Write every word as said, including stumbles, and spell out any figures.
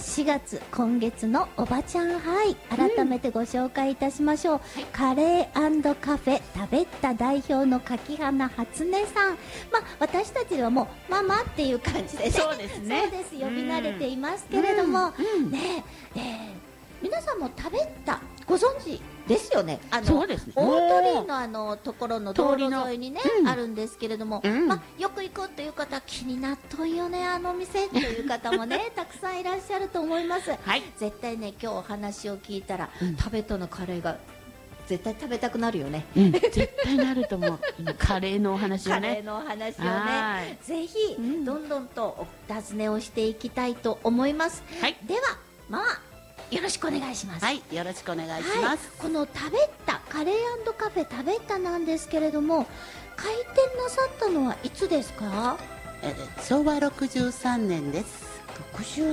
しがつ、今月のおばちゃんハイ、改めてご紹介いたしましょう、うん、カレー&カフェ食べった代表の柿花初音さん、まあ、私たちはもうママっていう感じで、ね、 そうですね、 そうです、呼び慣れていますけれども、 うんうん、 ねえー、皆さんも食べったご存知ですよね。あのそうですね、 大鳥居のあのところの道路沿いにね、 うん、 あるんですけれども、 うん、 まあ、よく行くという方は気になっとんよねあの店という方もねたくさんいらっしゃると思います、はい、絶対ね今日お話を聞いたら、うん、食べとのカレーが絶対食べたくなるよね、 うん、絶対なると思うカレーのお話をね、 カレーのお話をねぜひ、うん、どんどんとお尋ねをしていきたいと思います、はい、ではまあよろしくお願いします。 はい、よろしくお願いします。はい、 この食べったカレー&カフェ食べったなんですけれども、開店なさったのはいつですか？ えしょうわろくじゅうさんねんです。 ろくじゅう